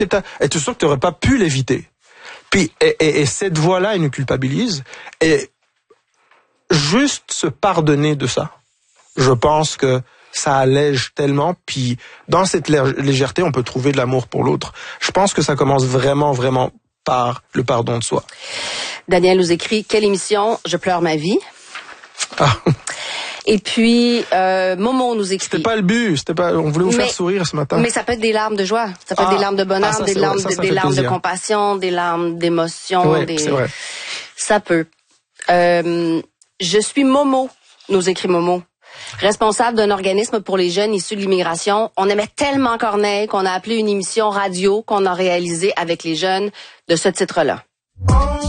et tu sais que tu n'aurais pas pu l'éviter. Puis, et cette voix-là, elle nous culpabilise. Et juste se pardonner de ça, je pense que ça allège tellement. Puis, dans cette légèreté, on peut trouver de l'amour pour l'autre. Je pense que ça commence vraiment, vraiment par le pardon de soi. Daniel nous écrit, quelle émission, je pleure ma vie. Ah. Et puis, Momo nous écrit. C'était pas le but, on voulait vous faire sourire ce matin. Mais ça peut être des larmes de joie, ça peut être des larmes de bonheur, des larmes de compassion, des larmes d'émotion. Oui, c'est vrai. Ça peut. Je suis Momo, nous écrit Momo. Responsable d'un organisme pour les jeunes issus de l'immigration. On aimait tellement Corneille qu'on a appelé une émission radio qu'on a réalisée avec les jeunes de ce titre-là.